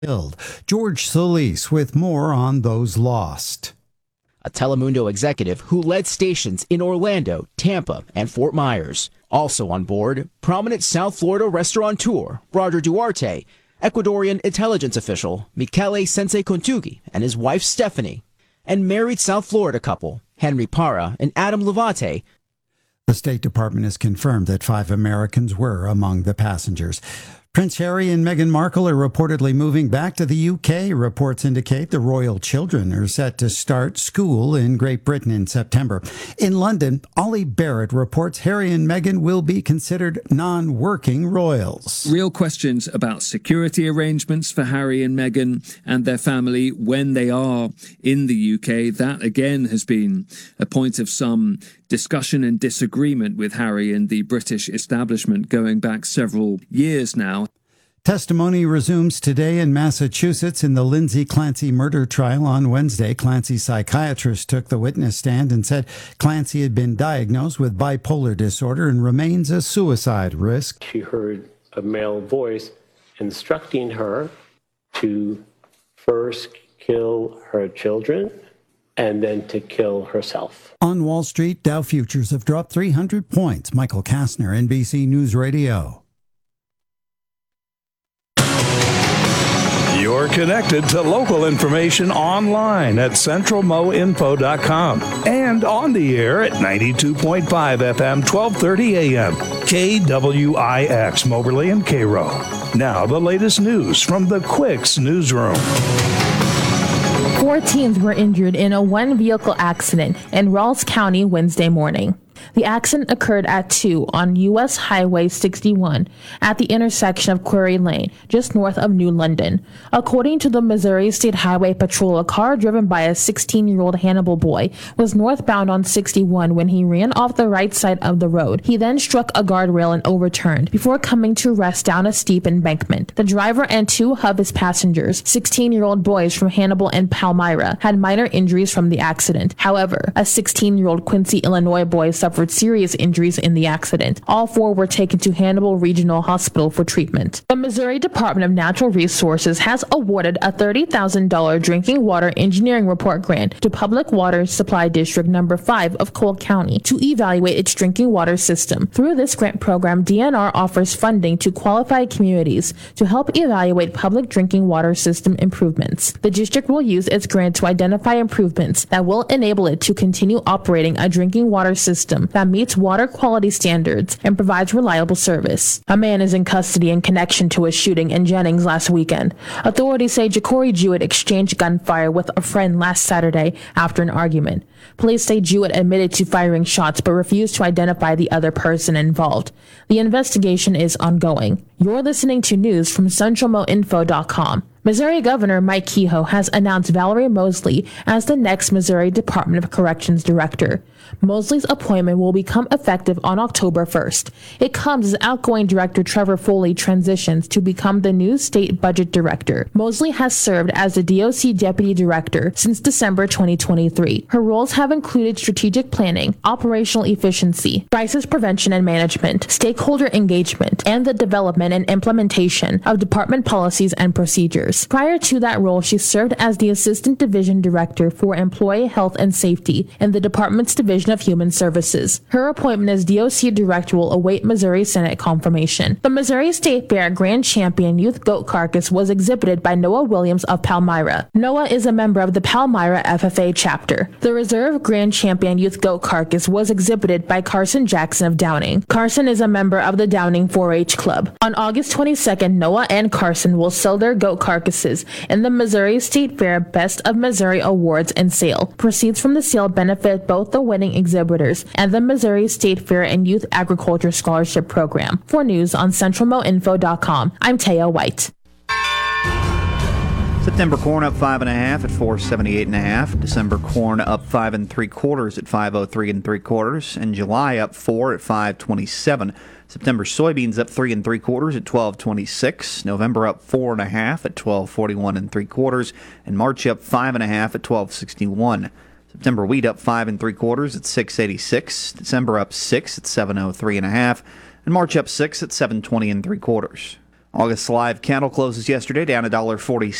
killed. George Solis with more on those lost. A Telemundo executive who led stations in Orlando, Tampa, and Fort Myers. Also on board, prominent South Florida restaurateur Roger Duarte, Ecuadorian intelligence official Michele Sensei Contugi and his wife Stephanie, and married South Florida couple Henry Parra and Adam Levate. The State Department has confirmed that 5 Americans were among the passengers. Prince Harry and Meghan Markle are reportedly moving back to the UK. Reports indicate the royal children are set to start school in Great Britain in September. In London, Ollie Barrett reports Harry and Meghan will be considered non-working royals. Real questions about security arrangements for Harry and Meghan and their family when they are in the UK. That, again, has been a point of some discussion and disagreement with Harry and the British establishment going back several years now. Testimony resumes today in Massachusetts in the Lindsay Clancy murder trial. On Wednesday, Clancy's psychiatrist took the witness stand and said Clancy had been diagnosed with bipolar disorder and remains a suicide risk. She heard a male voice instructing her to first kill her children and then to kill herself. On Wall Street, Dow futures have dropped 300 points. Michael Kastner, NBC News Radio. You're connected to local information online at centralmoinfo.com and on the air at 92.5 FM, 1230 AM, KWIX, Moberly and Cairo. Now the latest news from the Quicks Newsroom. 4 teens were injured in a one-vehicle accident in Rawls County Wednesday morning. The accident occurred at 2 on U.S. Highway 61 at the intersection of Quarry Lane, just north of New London. According to the Missouri State Highway Patrol, a car driven by a 16-year-old Hannibal boy was northbound on 61 when he ran off the right side of the road. He then struck a guardrail and overturned before coming to rest down a steep embankment. The driver and 2 of his passengers, 16-year-old boys from Hannibal and Palmyra, had minor injuries from the accident. However, a 16-year-old Quincy, Illinois boy suffered serious injuries in the accident. All 4 were taken to Hannibal Regional Hospital for treatment. The Missouri Department of Natural Resources has awarded a $30,000 drinking water engineering report grant to Public Water Supply District Number 5 of Cole County to evaluate its drinking water system. Through this grant program, DNR offers funding to qualified communities to help evaluate public drinking water system improvements. The district will use its grant to identify improvements that will enable it to continue operating a drinking water system that meets water quality standards and provides reliable service. A man is in custody in connection to a shooting in Jennings last weekend. Authorities say Ja'Cory Jewett exchanged gunfire with a friend last Saturday after an argument. Police say Jewett admitted to firing shots but refused to identify the other person involved. The investigation is ongoing. You're listening to news from CentralMoInfo.com. Missouri Governor Mike Kehoe has announced Valerie Mosley as the next Missouri Department of Corrections Director. Mosley's appointment will become effective on October 1st. It comes as outgoing Director Trevor Foley transitions to become the new State Budget Director. Mosley has served as the DOC Deputy Director since December 2023. Her roles have included strategic planning, operational efficiency, crisis prevention and management, stakeholder engagement, and the development and implementation of department policies and procedures. Prior to that role, she served as the Assistant Division Director for Employee Health and Safety in the Department's Division of Human Services. Her appointment as DOC Director will await Missouri Senate confirmation. The Missouri State Fair Grand Champion Youth Goat Carcass was exhibited by Noah Williams of Palmyra. Noah is a member of the Palmyra FFA chapter. The Reserve Grand Champion Youth Goat Carcass was exhibited by Carson Jackson of Downing. Carson is a member of the Downing 4-H Club. On August 22nd, Noah and Carson will sell their goat carcasses in the Missouri State Fair Best of Missouri Awards and Sale. Proceeds from the sale benefit both the winning exhibitors and the Missouri State Fair and Youth Agriculture Scholarship Program. For news on CentralMoInfo.com, I'm Taya White. September corn up 5.5 at 478.5. December corn up 5 3/4 at 503 3/4, and July up 4 at 527. September soybeans up 3 3/4 at 1226. November up 4.5 at 1241 3/4, and March up 5.5 at 1261. September wheat up 5 3/4 at 686. December up 6 at 703.5, and March up 6 at 720 3/4. August live cattle closes yesterday down $1.46.